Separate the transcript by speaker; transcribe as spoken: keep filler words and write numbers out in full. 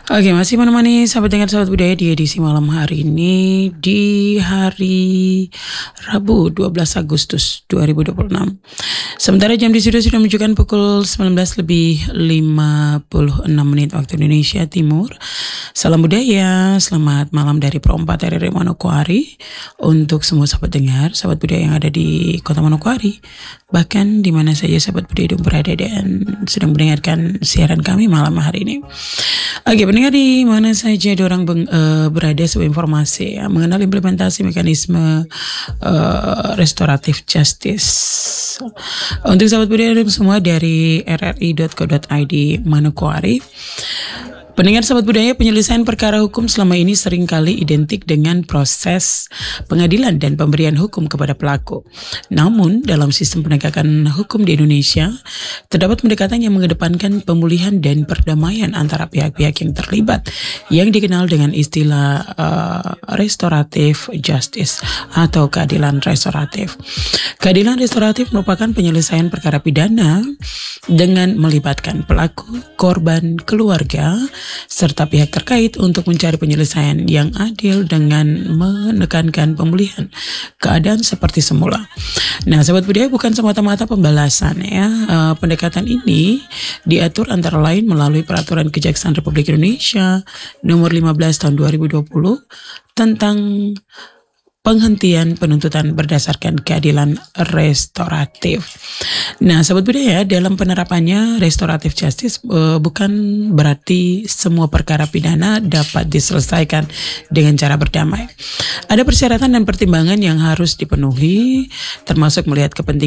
Speaker 1: Oke, masih menemani sahabat dengar sahabat budaya di edisi malam hari ini di hari Rabu dua belas Agustus dua ribu dua puluh enam. Sementara jam di studio sudah menunjukkan pukul sembilan belas lebih lima puluh enam menit waktu Indonesia Timur. Salam budaya, selamat malam dari Pro empat R R I Manokwari untuk semua sahabat dengar, sahabat budaya yang ada di Kota Manokwari, bahkan di mana saja sahabat budaya itu berada dan sedang mendengarkan siaran kami malam hari ini. Oke, pendengar di mana saja orang beng, uh, berada, sebuah informasi ya, mengenal implementasi mekanisme uh, restoratif justice untuk sahabat budaya semua dari r r i dot co dot i d Manokwari. Pendengar sahabat budaya, penyelesaian perkara hukum selama ini seringkali identik dengan proses pengadilan dan pemberian hukum kepada pelaku. Namun, dalam sistem penegakan hukum di Indonesia, terdapat pendekatan yang mengedepankan pemulihan dan perdamaian antara pihak-pihak yang terlibat, yang dikenal dengan istilah uh, restoratif justice atau keadilan restoratif. Keadilan restoratif merupakan penyelesaian perkara pidana dengan melibatkan pelaku, korban, keluarga, serta pihak terkait untuk mencari penyelesaian yang adil dengan menekankan pemulihan keadaan seperti semula. Nah, sahabat budaya, bukan semata-mata pembalasan ya. Uh, pendekatan ini diatur antara lain melalui Peraturan Kejaksaan Republik Indonesia Nomor lima belas Tahun dua ribu dua puluh tentang penghentian penuntutan berdasarkan keadilan restoratif. Nah, sahabat budaya, dalam penerapannya restoratif justice uh, bukan berarti semua perkara pidana dapat diselesaikan dengan cara berdamai. Ada persyaratan dan pertimbangan yang harus dipenuhi, termasuk melihat kepentingan